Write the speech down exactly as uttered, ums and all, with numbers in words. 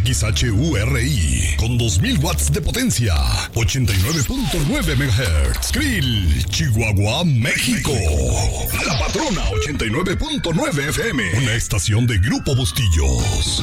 X H U R I, con dos mil watts de potencia, ochenta y nueve punto nueve megahertz. Krill, Chihuahua, México. La Patrona, ochenta y nueve punto nueve F M, una estación de Grupo Bustillos.